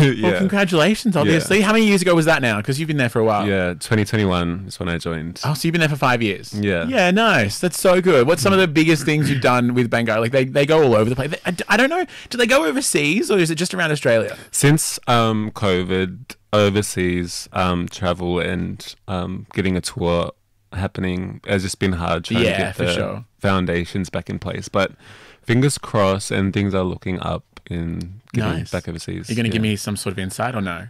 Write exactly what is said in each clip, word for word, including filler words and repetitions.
yeah. Well, congratulations, obviously. Yeah. How many years ago was that now? Because you've been there for a while. Yeah, twenty twenty-one is when I joined. Oh, so you've been there for five years. Yeah. Yeah, nice. That's so good. What's some of the biggest things you've done with Bangarra? Like, they, they go all over the place. I, I don't know. Do they go overseas or is it just around Australia? Since um, COVID, overseas um, travel and um, getting a tour happening has just been hard trying Yeah, to get for the sure. foundations back in place. But fingers crossed, and things are looking up in getting Nice. back overseas. You're going to yeah. give me some sort of insight or no?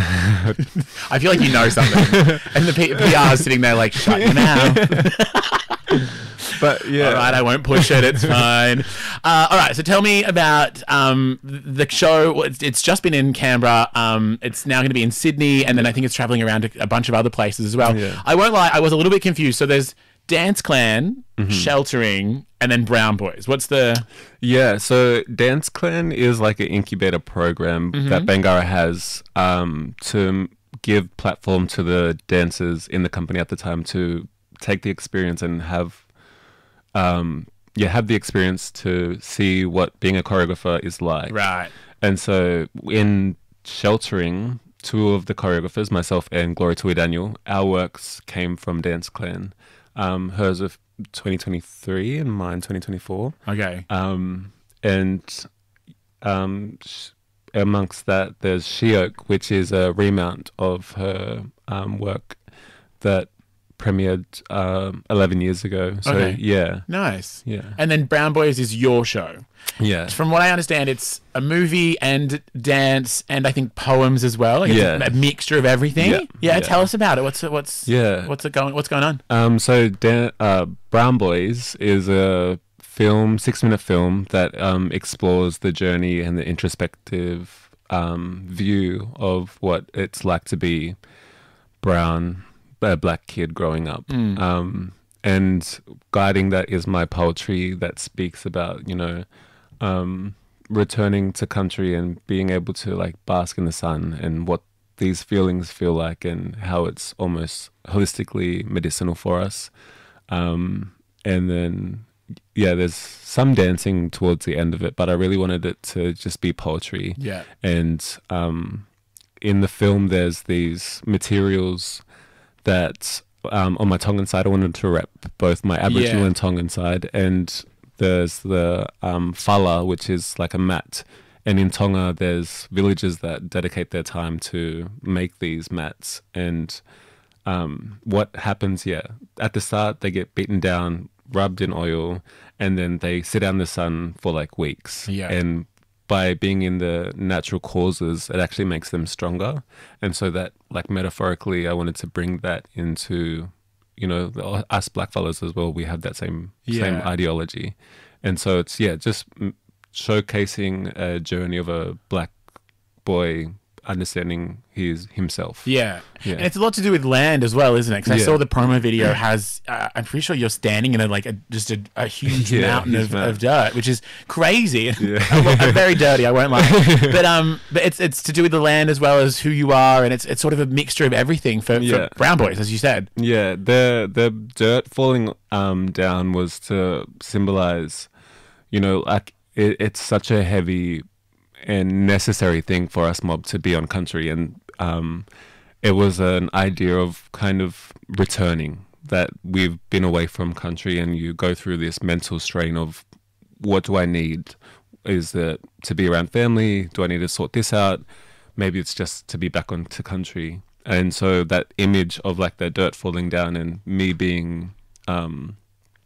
I feel like you know something. And the P- PR is sitting there like, shut your mouth. But yeah, All right, I won't push it. It's fine. Uh, all right, so tell me about um, the show. Well, It's, it's just been in Canberra. Um, it's now going to be in Sydney, and then I think it's traveling around to a bunch of other places as well. Yeah. I won't lie, I was a little bit confused. So there's Dance Clan, Mm-hmm. Sheltering, and then Brown Boys. What's the... Yeah, so Dance Clan is like an incubator program Mm-hmm. that Bangarra has um, to give platform to the dancers in the company at the time to take the experience and have, um, yeah, have the experience to see what being a choreographer is like. Right. And so in Sheltering, two of the choreographers, myself and Gloria Tui Daniel, our works came from Dance Clan. Um, hers of twenty twenty-three and mine twenty twenty-four. Okay. Um, and um, sh- amongst that, there's Sheoak, which is a remount of her um, work that premiered um, eleven years ago. So, Okay. yeah. Nice. Yeah. And then Brown Boys is your show. Yeah. From what I understand, it's a movie and dance and I think poems as well. Like Yeah. It's a, a mixture of everything. Yeah. Yeah. Yeah. Tell us about it. What's it, what's Yeah. what's it going what's going on? Um, so Dan- uh, Brown Boys is a film, six-minute film that um, explores the journey and the introspective um, view of what it's like to be brown, a black kid growing up. Um, and guiding that is my poetry that speaks about, you know, um, returning to country and being able to like bask in the sun and what these feelings feel like and how it's almost holistically medicinal for us. Um, and then, yeah, there's some dancing towards the end of it, but I really wanted it to just be poetry. Yeah. And um, in the film, there's these materials that um, on my Tongan side, I wanted to rep both my Aboriginal Yeah. and Tongan side. And there's the um, fala, which is like a mat. And in Tonga, there's villages that dedicate their time to make these mats. And um, what happens, yeah, at the start, they get beaten down, rubbed in oil, and then they sit out in the sun for like weeks. Yeah. And by being in the natural causes, it actually makes them stronger. And so that, like metaphorically, I wanted to bring that into, you know, the- us blackfellas as well. We have that same same Yeah. ideology. And so it's, yeah, just mm, showcasing a journey of a black boy understanding his himself. Yeah. Yeah. And it's a lot to do with land as well, isn't it? Because I Yeah. saw the promo video has, uh, I'm pretty sure you're standing in a, like a, just a, a huge Yeah, mountain huge of, mountain. of dirt, which is crazy. Yeah. I'm, I'm very dirty, I won't lie. But um, but it's it's to do with the land as well as who you are, and it's it's sort of a mixture of everything for, Yeah. for Brown Boys, as you said. Yeah, the the dirt falling um down was to symbolize, you know, like it, it's such a heavy and necessary thing for us mob to be on country, and um, it was an idea of kind of returning, that we've been away from country, and you go through this mental strain of what do I need? Is it to be around family? Do I need to sort this out? Maybe it's just to be back onto country. And so that image of like the dirt falling down and me being, um,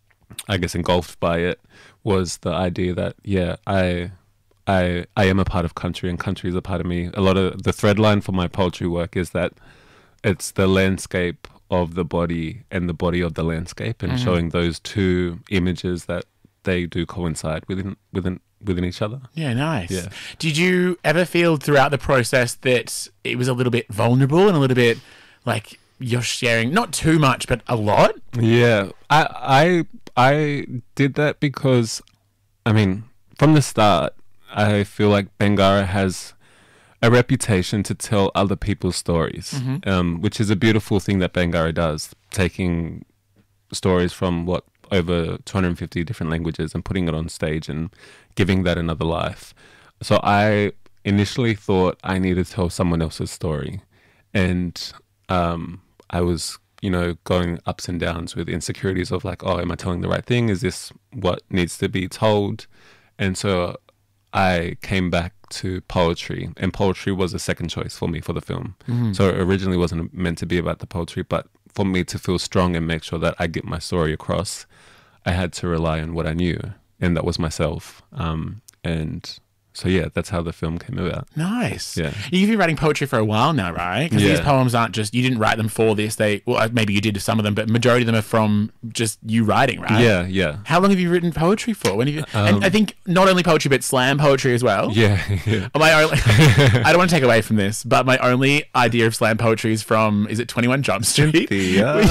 I guess, engulfed by it was the idea that, yeah, I, I, I am a part of country and country is a part of me. A lot of the thread line for my poetry work is that it's the landscape of the body and the body of the landscape, and Mhm. showing those two images that they do coincide within, within, within each other. Yeah, nice. Yeah. Did you ever feel throughout the process that it was a little bit vulnerable and a little bit like you're sharing not too much, but a lot? Yeah, I I I did that because, I mean, from the start, I feel like Bangarra has a reputation to tell other people's stories, Mhm. um, which is a beautiful thing that Bangarra does, taking stories from what over two hundred fifty different languages and putting it on stage and giving that another life. So I initially thought I needed to tell someone else's story. And um, I was, you know, going ups and downs with insecurities of like, oh, am I telling the right thing? Is this what needs to be told? And so I came back to poetry, and poetry was a second choice for me for the film. Mm-hmm. So it originally wasn't meant to be about the poetry, but for me to feel strong and make sure that I get my story across, I had to rely on what I knew, and that was myself. Um, and so, yeah, that's how the film came about. Nice. Yeah. You've been writing poetry for a while now, right? Because Yeah. these poems aren't just, you didn't write them for this. They, well, maybe you did some of them, but majority of them are from just you writing, right? Yeah, yeah. How long have you written poetry for? When have you? and Um, I think not only poetry, but slam poetry as well. Yeah, yeah. My only, I don't want to take away from this, but my only idea of slam poetry is from, is it twenty-one Jump Street? The, uh,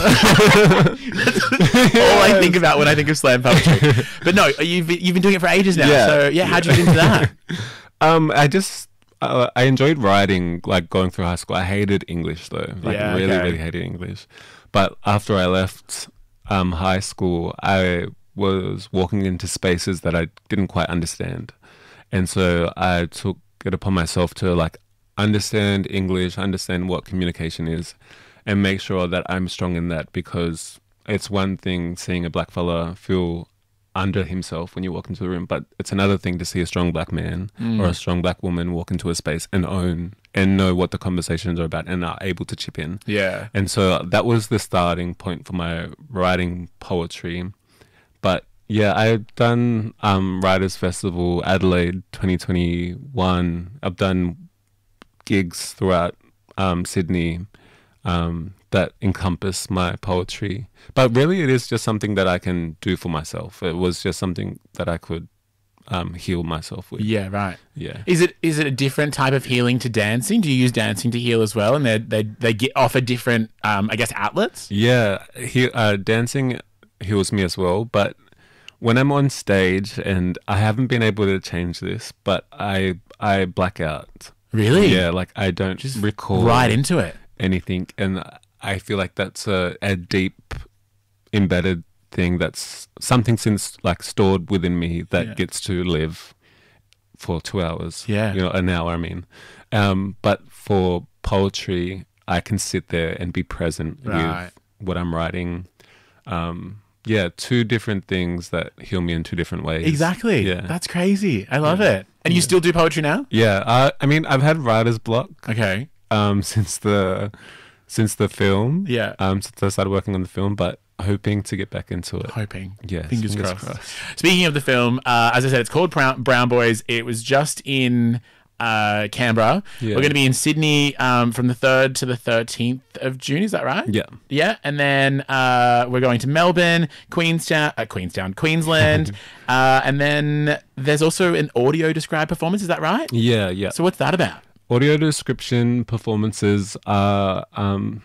All I think about when I think of slam poetry. But no, you've you've been doing it for ages now. Yeah. So yeah, how'd you get into that? Um, I just uh, I enjoyed writing, like going through high school. I hated English though, like Yeah, really, okay. really hated English. But after I left um, high school, I was walking into spaces that I didn't quite understand, and so I took it upon myself to like understand English, understand what communication is, and make sure that I'm strong in that, because it's one thing seeing a black fella feel under himself when you walk into the room, but it's another thing to see a strong black man Mm. or a strong black woman walk into a space and own and know what the conversations are about and are able to chip in. Yeah. And so that was the starting point for my writing poetry. But yeah, I've done um, Writers Festival Adelaide twenty twenty-one. I've done gigs throughout um, Sydney um, that encompass my poetry. But really, it is just something that I can do for myself. It was just something that I could um, heal myself with. Yeah, right. Yeah. Is it is it a different type of healing to dancing? Do you use dancing to heal as well? And they they they get offer different, um, I guess, outlets. Yeah, he, uh, dancing heals me as well. But when I'm on stage, and I haven't been able to change this, but I I black out. Really? Yeah, like I don't Just recall right into it. anything, and I feel like that's a, a deep embedded thing that's something since like stored within me that Yeah. gets to live for two hours. Yeah. You know, an hour, I mean. Um, but for poetry, I can sit there and be present Right. with what I'm writing. Um, yeah, two different things that heal me in two different ways. Exactly. Yeah. That's crazy. I love it. And you still do poetry now? Yeah. Uh, I mean, I've had writer's block Okay. um, since the since the film. Yeah. Um, since I started working on the film, but hoping to get back into it. Hoping. Yes, Fingers, fingers crossed. crossed. Speaking of the film, uh, as I said, it's called Brown, Brown Boys. It was just in uh, Canberra. Yeah. We're going to be in Sydney um, from the third to the thirteenth of June. Is that right? Yeah. Yeah. And then uh, we're going to Melbourne, Queenstown, uh, Queenstown, Queensland. uh, and then there's also an audio described performance. Is that right? Yeah, yeah. So what's that about? Audio description performances are, um,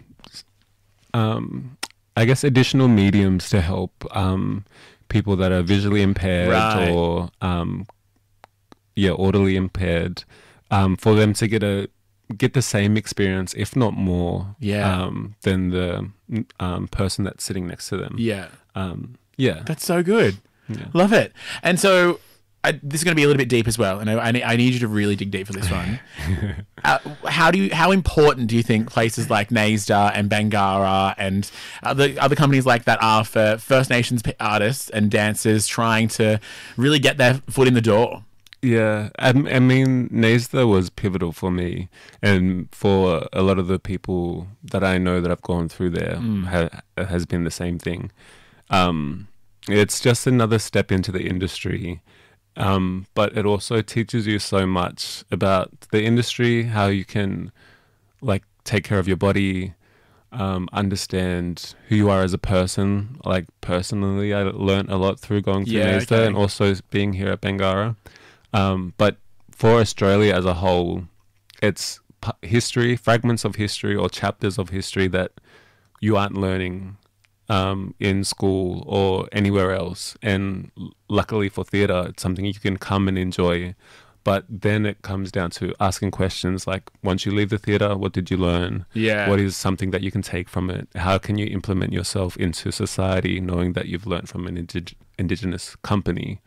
um, I guess, additional mediums to help um, people that are visually impaired Right. or, um, yeah, audibly impaired, um, for them to get a get the same experience, if not more, Yeah. um, than the um, person that's sitting next to them. Yeah. Um, yeah. That's so good. Yeah. Love it. And so I, this is going to be a little bit deep as well, and I, I, need, I need you to really dig deep for this one. uh, how do you? How important do you think places like NAISDA and Bangarra and other other companies like that are for First Nations p- artists and dancers trying to really get their foot in the door? Yeah, I, I mean, NAISDA was pivotal for me, and for a lot of the people that I know that have gone through there, ha, has been the same thing. Um, it's just another step into the industry, um, but it also teaches you so much about the industry, how you can, like, take care of your body, um, understand who you are as a person. Like, personally, I learned a lot through going through Yeah, NAISDA okay. and also being here at Bangarra. Um, but for Australia as a whole, it's p- history, fragments of history or chapters of history that you aren't learning um, in school or anywhere else. And l- luckily for theatre, it's something you can come and enjoy. But then it comes down to asking questions like, once you leave the theatre, what did you learn? Yeah. What is something that you can take from it? How can you implement yourself into society knowing that you've learned from an indig- Indigenous company?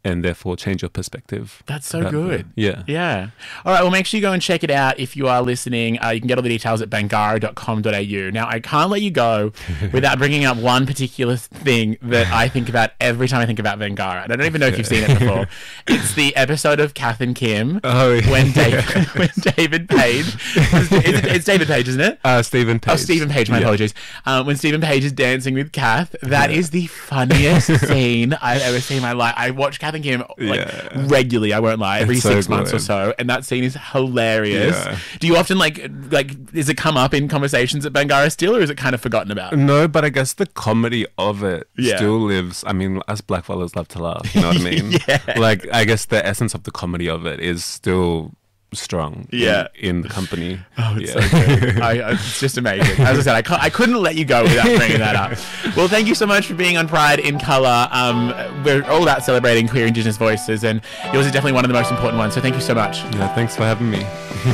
and therefore change your perspective. That's so about good. the- yeah. Yeah. All right. Well, make sure you go and check it out if you are listening. Uh, you can get all the details at bangara dot com dot a u. Now, I can't let you go without bringing up one particular thing that I think about every time I think about Bangara. And I don't even know if you've seen it before. It's the episode of Kath and Kim Oh, yeah. when David, when David Page, is it, it's David Page, isn't it? Uh, Stephen Page. Oh, Stephen Page, my Yeah. apologies. Um, when Stephen Page is dancing with Kath, that is the funniest scene I've ever seen in my life. I watch Kath and Kim like Yeah. regularly, I won't lie, every It's so six months or good. so, and that scene is hilarious. Yeah. Do you often like, like, does it come up in conversations at Bangara still, or is it kind of forgotten about? No, but I guess the comedy of it Yeah. still lives. I mean, us blackfellas love to laugh. You know what I mean? Yeah. Like, I guess the essence of the comedy of it is still strong. in- Yeah. In, the company. Oh, it's yeah. so good. I, I- it's just amazing. As I said, I, can't, I couldn't let you go without bringing that up. Well, thank you so much for being on Pride in Colour. Um, we're all about celebrating queer Indigenous voices, and yours is definitely one of the most important ones. So thank you so much. Yeah, thanks for having me.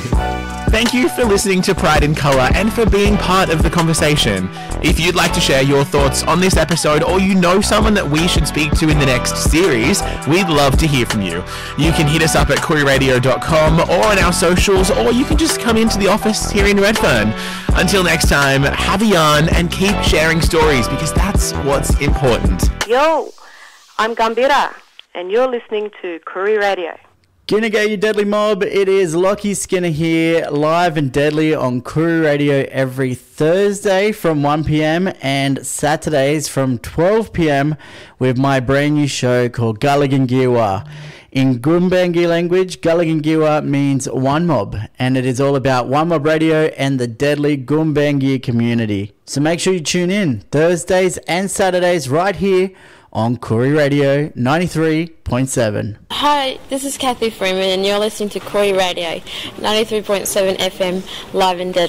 Thank you for listening to Pride in Colour and for being part of the conversation. If you'd like to share your thoughts on this episode, or you know someone that we should speak to in the next series, we'd love to hear from you. You can hit us up at koori radio dot com or on our socials, or you can just come into the office here in Redfern. Until next time, have a yarn and keep sharing stories, because that's what's important. Yo, I'm Gambira, and you're listening to Koori Radio. G'day, you deadly mob. It is Lockie Skinner here, live and deadly on Koori Radio every Thursday from one p.m. and Saturdays from twelve p.m. with my brand new show called Gulligangiwa. In Gumbangi language, Gulligangiwa means one mob, and it is all about One Mob Radio and the deadly Gumbangi community. So make sure you tune in Thursdays and Saturdays right here on Koori Radio ninety-three point seven. Hi, this is Kathy Freeman and you're listening to Koori Radio ninety-three point seven F M, live and deadly.